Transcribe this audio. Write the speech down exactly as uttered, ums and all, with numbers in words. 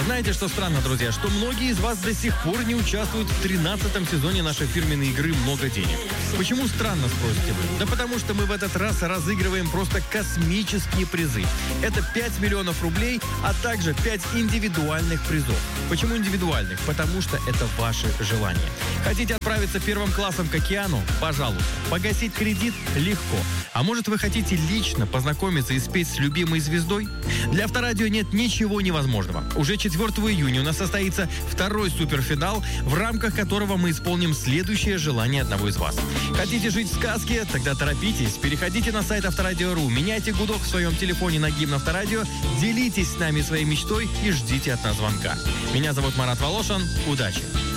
Знаете, что странно, друзья? Что многие из вас до сих пор не участвуют в тринадцатом сезоне нашей фирменной игры «Много денег». Почему странно, спросите вы? Да потому что мы в этот раз разыгрываем просто космические призы. Это пять миллионов рублей, а также пять индивидуальных призов. Почему индивидуальных? Потому что это ваше желание. Хотите отправиться первым классом к океану? Пожалуйста. Погасить кредит? Легко. А может, вы хотите лично познакомиться и спеть с любимой звездой? Для Авторадио нет ничего невозможного. Уже четвёртого июня у нас состоится второй суперфинал, в рамках которого мы исполним следующее желание одного из вас. Хотите жить в сказке? Тогда торопитесь. Переходите на сайт Авторадио точка ру, меняйте гудок в своем телефоне на гимн Авторадио, делитесь с нами своей мечтой и ждите от нас звонка. Меня зовут Марат Волошин. Удачи!